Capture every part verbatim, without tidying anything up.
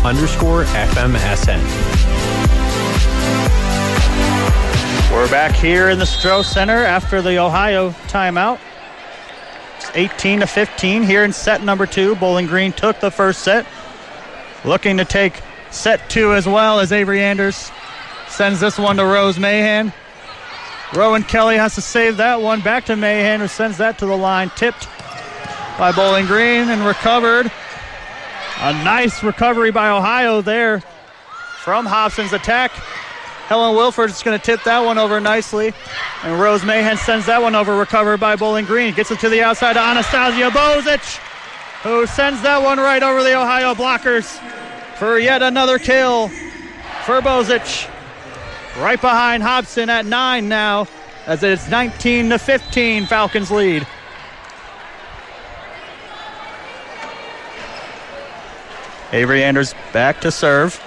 underscore F M S N. We're back here in the Stroh Center after the Ohio timeout. It's eighteen to fifteen here in set number two. Bowling Green took the first set. Looking to take set two as well as Avery Anders sends this one to Rose Mahan. Rowan Kelly has to save that one. Back to Mahan, who sends that to the line. Tipped by Bowling Green and recovered. A nice recovery by Ohio there from Hobson's attack. Helen Wilford is going to tip that one over nicely. And Rose Mahan sends that one over, recovered by Bowling Green. Gets it to the outside to Anastasia Bozic, who sends that one right over the Ohio blockers for yet another kill for Bozic. Right behind Hobson at nine now, as it's nineteen to fifteen, Falcons lead. Avery Anders back to serve.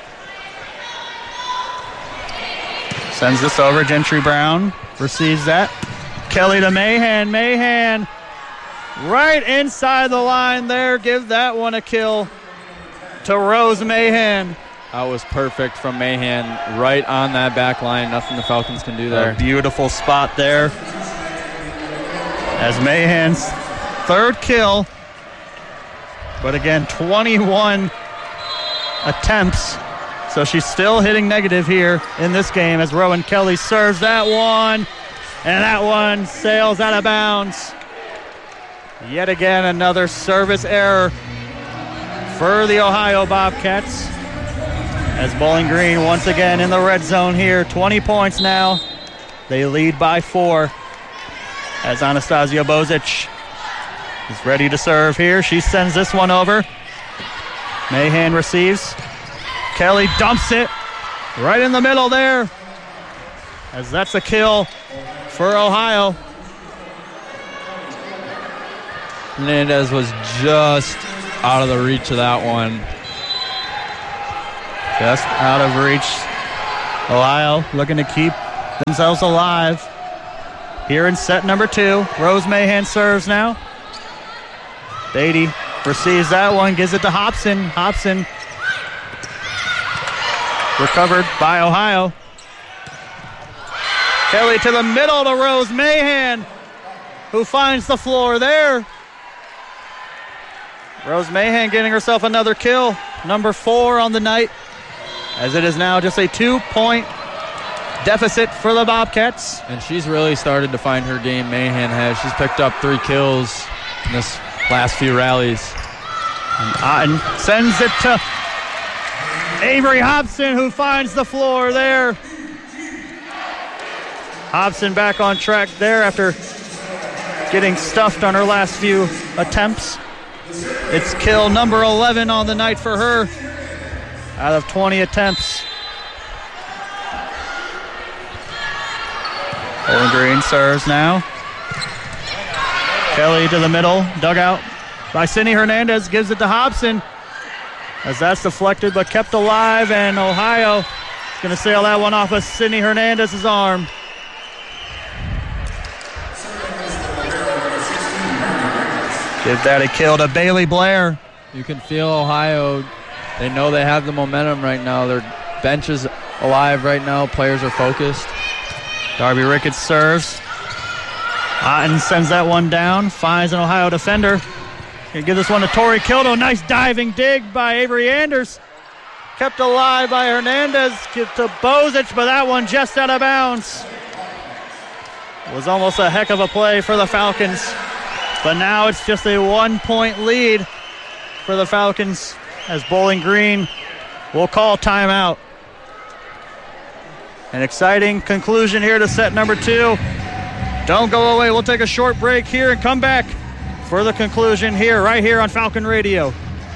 Sends this over. Gentry Brown receives that. Kelly to Mahan. Mahan right inside the line there. Give that one a kill to Rose Mahan. That was perfect from Mahan, right on that back line. Nothing the Falcons can do there. A beautiful spot there. As Mahan's third kill. But again, twenty-one attempts. So she's still hitting negative here in this game as Rowan Kelly serves that one. And that one sails out of bounds. Yet again, another service error for the Ohio Bobcats. As Bowling Green once again in the red zone here. twenty points now. They lead by four. As Anastasia Bozic is ready to serve here. She sends this one over. Mahan receives. Kelly dumps it right in the middle there. As that's a kill for Ohio. Hernandez was just out of the reach of that one. Just out of reach. Ohio looking to keep themselves alive here in set number two. Rose Mahan serves now. Beatty receives that one, gives it to Hobson. Hobson recovered by Ohio. Kelly to the middle to Rose Mahan, who finds the floor there. Rose Mahan getting herself another kill, number four on the night, as it is now just a two-point deficit for the Bobcats. And she's really started to find her game, Mahan has. She's picked up three kills in this last few rallies. And Otten sends it to Avery Hobson, who finds the floor there. Hobson back on track there after getting stuffed on her last few attempts. It's kill number eleven on the night for her out of twenty attempts. Bowling Green serves now. Kelly to the middle, dugout by Sydney Hernandez, gives it to Hobson as that's deflected but kept alive, and Ohio is going to sail that one off of Sydney Hernandez's arm. Give that a kill to Bailey Blair. You can feel Ohio. They know they have the momentum right now. Their bench is alive right now. Players are focused. Darby Ricketts serves. Otten sends that one down. Finds an Ohio defender. Gonna give this one to Tori Kildo. Nice diving dig by Avery Anders. Kept alive by Hernandez. Give to Bozic, but that one just out of bounds. It was almost a heck of a play for the Falcons. But now it's just a one-point lead for the Falcons as Bowling Green will call timeout. An exciting conclusion here to set number two. Don't go away. We'll take a short break here and come back for the conclusion here, right here on Falcon Radio.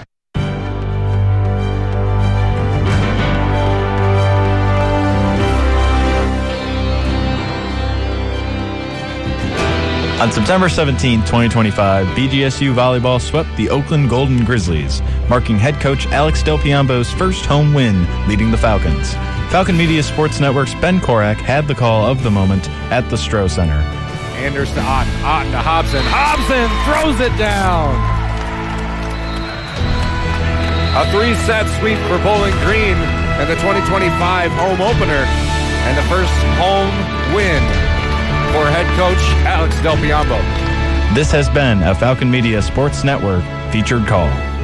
On September seventeenth, twenty twenty-five, B G S U Volleyball swept the Oakland Golden Grizzlies, marking head coach Alex Del Piombo's first home win, leading the Falcons. Falcon Media Sports Network's Ben Korak had the call of the moment at the Stroh Center. Anders to Otten, Otten to Hobson. Hobson throws it down. A three-set sweep for Bowling Green and the twenty twenty-five home opener and the first home win for head coach Alex Del Piombo. This has been a Falcon Media Sports Network featured call.